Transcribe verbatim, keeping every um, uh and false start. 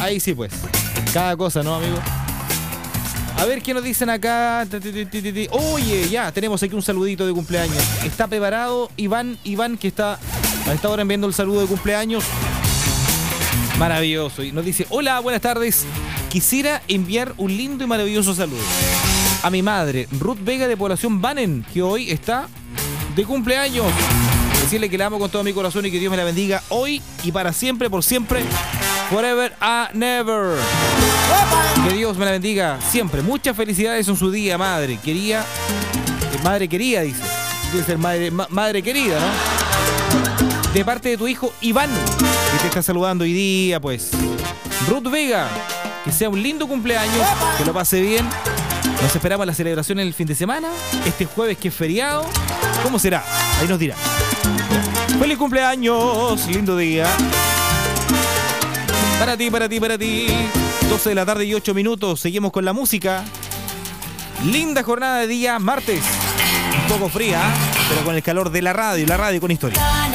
ahí sí pues. Cada cosa, ¿no, amigo? A ver qué nos dicen acá. Oye, ya, tenemos aquí un saludito de cumpleaños. Está preparado Iván, Iván que está a esta hora enviando el saludo de cumpleaños. Maravilloso. Y nos dice, hola, buenas tardes. Quisiera enviar un lindo y maravilloso saludo a mi madre, Ruth Vega de Población Banen, que hoy está de cumpleaños. Decirle que la amo con todo mi corazón y que Dios me la bendiga hoy y para siempre, por siempre. Forever and never. Que Dios me la bendiga siempre. Muchas felicidades en su día, madre. Quería. Madre querida, dice. Dice madre, ma, madre querida, ¿no? De parte de tu hijo Iván, que te está saludando hoy día, pues. Ruth Vega, que sea un lindo cumpleaños, que lo pase bien. Nos esperamos la celebración en el fin de semana. Este jueves que es feriado. ¿Cómo será? Ahí nos dirá. ¡Feliz cumpleaños! Lindo día. Para ti, para ti, para ti. doce de la tarde y ocho minutos. Seguimos con la música. Linda jornada de día martes. Un poco fría, pero con el calor de la radio. La radio con historia.